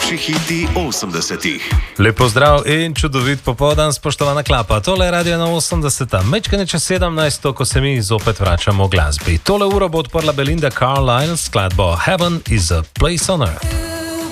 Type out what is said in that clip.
Najlepši hiti 80-ih. Lep pozdrav in čudovit popoldan, spoštovana klapa. Tole je Radio na 80. Mečkane čez 17, ko se mi zopet vračamo v glasbi. Tole uro bo odprla Belinda Carlisle s skladbo Heaven is a Place on Earth.